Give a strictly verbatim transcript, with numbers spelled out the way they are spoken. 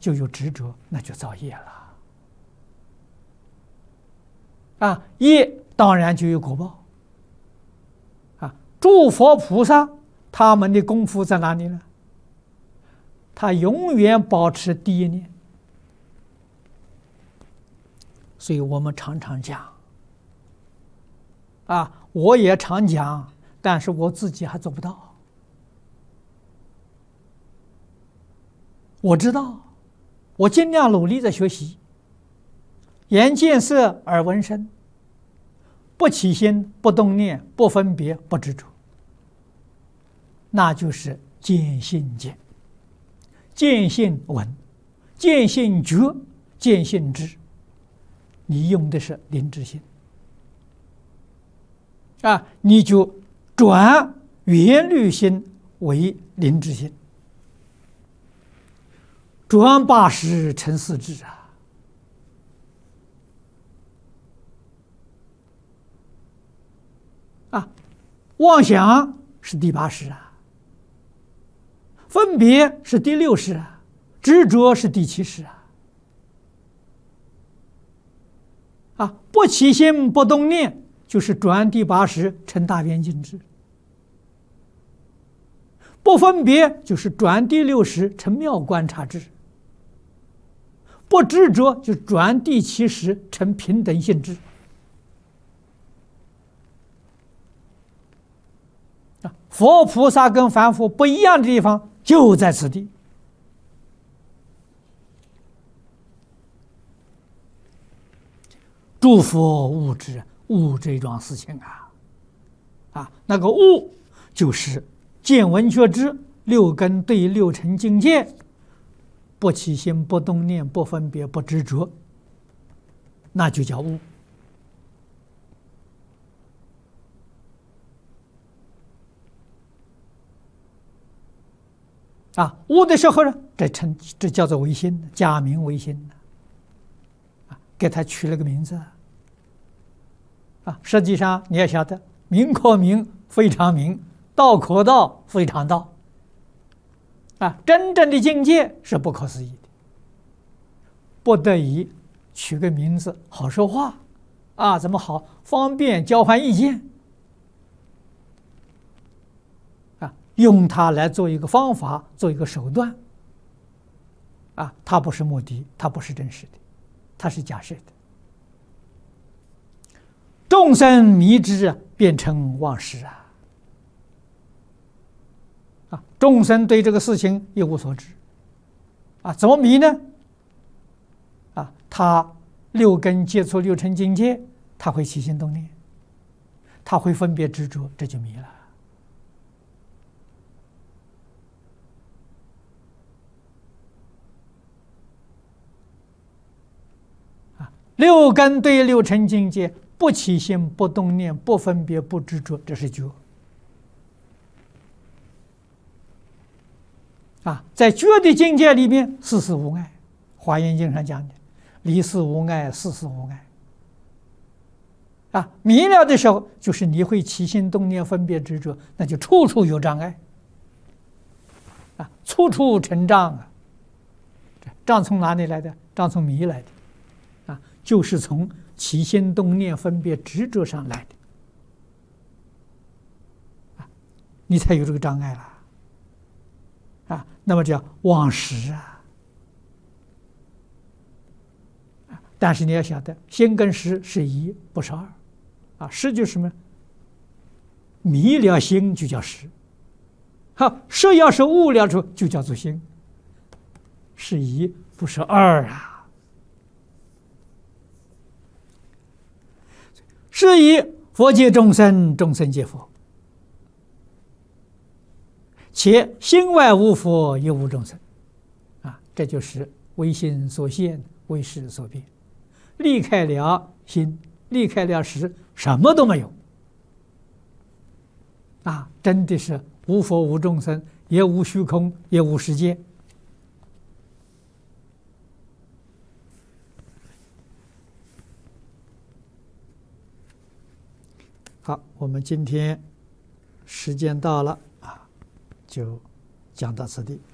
就有执着，那就造业了。啊，业当然就有果报。啊，诸佛菩萨他们的功夫在哪里呢？他永远保持第一念。所以我们常常讲，啊，我也常讲，但是我自己还做不到。我知道，我尽量努力在学习。眼见色，耳闻声，不起心，不动念，不分别，不执着，那就是见性见。见性闻，见性觉，见性知。你用的是临知心啊，你就转缘虑心为临知心，转八识成四智啊！啊，妄想是第八识啊，分别是第六识啊，执着是第七识啊。啊，不起心不动念，就是转第八识成大圆镜智；不分别，就是转第六识成妙观察智；不执着，就转第七识成平等性智。啊，佛菩萨跟凡夫不一样的地方就在此地。诸佛悟知，悟这桩事情啊，啊，那个悟就是见闻觉知六根对六尘境界，不起心，不动念，不分别，不执着，那就叫悟。啊，悟的时候呢，这称这叫做唯心，假名唯心。给他取了个名字啊，实际上你要晓得，名可名，非常名；道可道，非常道。啊，真正的境界是不可思议的，不得已取个名字好说话啊，怎么好方便交换意见啊？用它来做一个方法，做一个手段啊，它不是目的，它不是真实的。它是假设的，众生迷之，变成妄识啊！啊，众生对这个事情一无所知，啊，怎么迷呢？啊，他六根接触六尘境界，他会起心动念，他会分别执着，这就迷了。六根对六尘境界不起心，不动念，不分别，不执着，这是觉。啊，在觉的境界里面，事事无碍。华严经上讲的，离事无碍，事事无碍。啊，迷了的时候，就是你会起心动念，分别执着，那就处处有障碍。啊，处处成障啊！障从哪里来的？障从迷来的。就是从起心动念、分别执着上来的，啊，你才有这个障碍了，啊，那么叫妄识啊，啊，但是你要晓得，心跟识是一，不是二，啊，识就是什么？迷了心就叫识，好，识要是悟了之后就叫做心，是一不是二啊。是以佛界众生，众生皆佛，且心外无佛，也无众生，啊，这就是唯心所现，唯识所变。离开了心，离开了识，什么都没有。啊，真的是无佛无众生，也无虚空，也无世界。好，我们今天时间到了啊，就讲到此地。